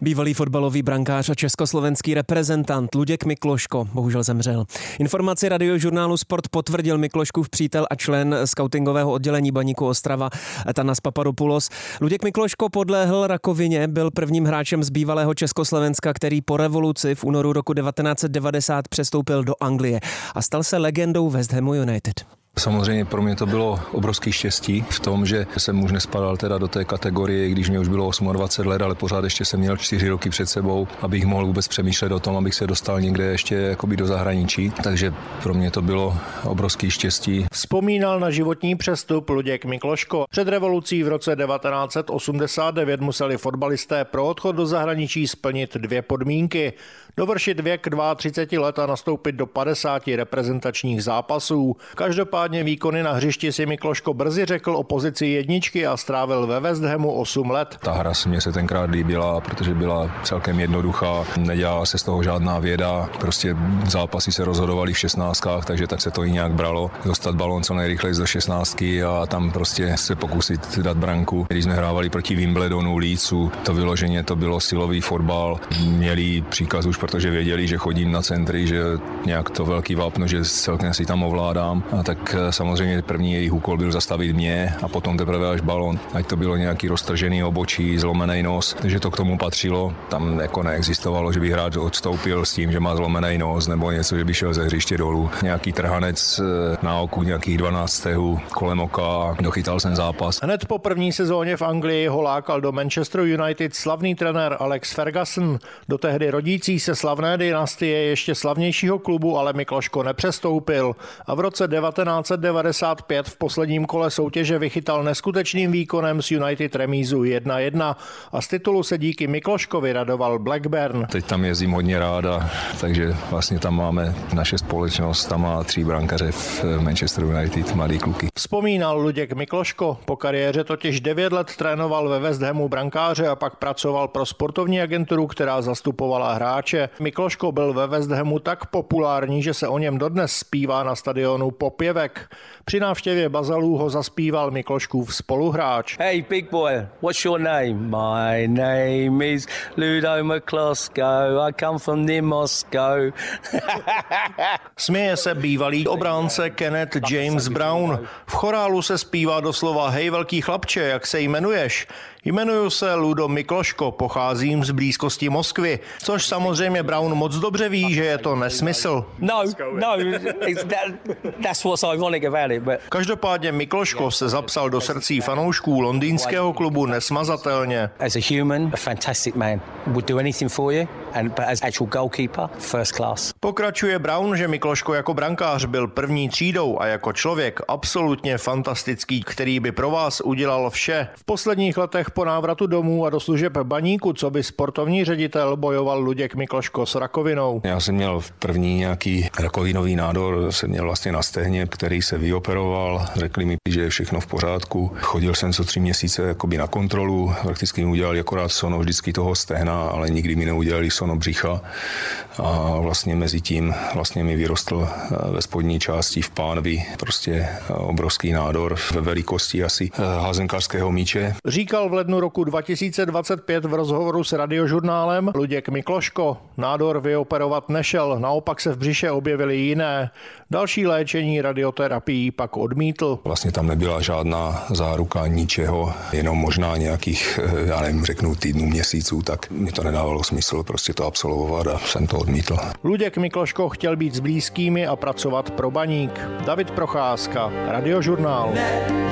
Bývalý fotbalový brankář a československý reprezentant Luděk Mikloško bohužel zemřel. Informaci Radiožurnálu Sport potvrdil Mikloškův přítel a člen skautingového oddělení Baníku Ostrava Tanas Papadopoulos. Luděk Mikloško podlehl rakovině, byl prvním hráčem z bývalého Československa, který po revoluci v únoru roku 1990 přestoupil do Anglie a stal se legendou West Hamu United. Samozřejmě pro mě to bylo obrovský štěstí v tom, že jsem už nespadal teda do té kategorie, když mě už bylo 28 let, ale pořád ještě jsem měl 4 roky před sebou, abych mohl vůbec přemýšlet o tom, abych se dostal někde ještě jakoby do zahraničí. Takže pro mě to bylo obrovský štěstí. Vzpomínal na životní přestup Luděk Mikloško. Před revolucí v roce 1989 museli fotbalisté pro odchod do zahraničí splnit 2 podmínky. Dovršit věk 32 let a nastoupit do 50 reprezentačních zápasů. Každopádně výkony na hřišti si Mikloško brzy řekl o pozici jedničky a strávil ve West Hamu 8 let. Ta hra se mě se tenkrát líbila, protože byla celkem jednoduchá, nedělala se z toho žádná věda, prostě zápasy se rozhodovaly v 16, takže tak se to i nějak bralo. Dostat balón co nejrychleji do 16 a tam prostě se pokusit dát branku. Když jsme hrávali proti Wimbledonu, Leedsu, to vyloženě to bylo silový fotbal. Měli příkaz už, protože věděli, že chodím na centry, že nějak to velký vápno, že celkem si tam ovládám. A tak samozřejmě první jejich úkol byl zastavit mě a potom teprve až balón. Ať to bylo nějaký roztržený obočí, zlomený nos, takže to k tomu patřilo. Tam jako neexistovalo, že by hráč odstoupil s tím, že má zlomený nos nebo něco, že by šel ze hřiště dolů. Nějaký trhanec na oku, nějakých 12 stehů kolem oka a dochytal jsem zápas. Hned po první sezóně v Anglii ho lákal do Manchester United slavný trenér Alex Ferguson. Do tehdy rodící se slavné dynastie ještě slavnějšího klubu ale Mikloško nepřestoupil a v roce 1995 v posledním kole soutěže vychytal neskutečným výkonem s United remízu 1-1 a z titulu se díky Mikloškovi radoval Blackburn. Teď tam jezdím hodně rád, takže vlastně tam máme naše společnost, tam má 3 brankaře v Manchester United, mladý kluky. Vzpomínal Luděk Mikloško, po kariéře totiž 9 let trénoval ve West Hamu brankáře a pak pracoval pro sportovní agenturu, která zastupovala hráče. Mikloško byl ve West Hamu tak populární, že se o něm dodnes zpívá na stadionu popěvek. Při návštěvě Bazalů ho zaspíval Mikloškův spoluhráč. Hey big boy, what's your name? My name is Ludo Mikloško, I come from near Moscow. Směje se bývalý obránce Kenneth James Brown. V chorálu se zpívá doslova hej velký chlapče, jak se jmenuješ? Jmenuju se Ludo Mikloško, pocházím z blízkosti Moskvy, což samozřejmě Brown moc dobře ví, že je to nesmysl. No, that's what's ironic about it. But... Každopádně Mikloško se zapsal do srdcí fanoušků londýnského klubu nesmazatelně. As a human, a fantastic man. Would do anything for you, but as actual goalkeeper, first class. Pokračuje Brown, že Mikloško jako brankář byl první třídou a jako člověk absolutně fantastický, který by pro vás udělal vše. V posledních letech po návratu domů a do služeb Baníku, co by sportovní ředitel, bojoval Luděk Mikloško s rakovinou. Já jsem měl první nějaký rakovinový nádor, jsem měl vlastně na stehně, který se vyoperoval. Řekli mi, že je všechno v pořádku. Chodil jsem co 3 měsíce jakoby na kontrolu, prakticky mi udělali akorát sono vždycky toho stehna, ale nikdy mi neudělali sono břicha. A vlastně mezi tím vlastně mi vyrostl ve spodní části v pánvi prostě obrovský nádor ve velikosti asi házenkářského míče. Říkal v lednu roku 2025 v rozhovoru s Radiožurnálem Luděk Mikloško. Nádor vyoperovat nešel, naopak se v břiše objevily jiné. Další léčení radioterapií pak odmítl. Vlastně tam nebyla žádná záruka ničeho, jenom možná nějakých, já nevím, řeknu týdnů, měsíců, tak mi to nedávalo smysl prostě to absolvovat a jsem to odmítl. Luděk Mikloško chtěl být s blízkými a pracovat pro Baník. David Procházka, Radiožurnál.